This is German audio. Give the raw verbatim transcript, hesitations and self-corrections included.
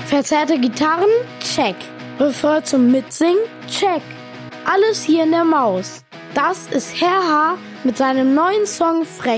Verzerrte Gitarren? Check. Refrain zum Mitsingen? Check. Alles hier in der Maus. Das ist Herr H. mit seinem neuen Song Frech.